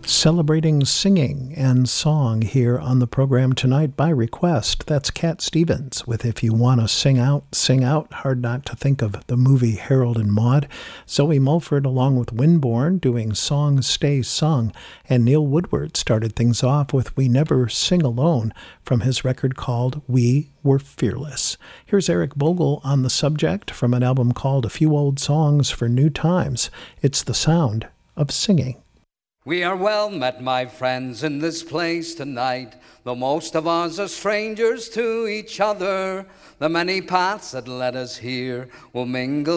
Celebrating singing and song here on the program tonight by request. That's Cat Stevens with If You Want to Sing Out, Sing Out. Hard not to think of the movie Harold and Maude. Zoe Mulford along with Winborne doing Songs Stay Sung. And Neil Woodward started things off with We Never Sing Alone from his record called We Were Fearless. Here's Eric Bogle on the subject from an album called A Few Old Songs for New Times. It's the sound of singing. We are well met, my friends, in this place tonight, though most of us are strangers to each other. The many paths that led us here will mingle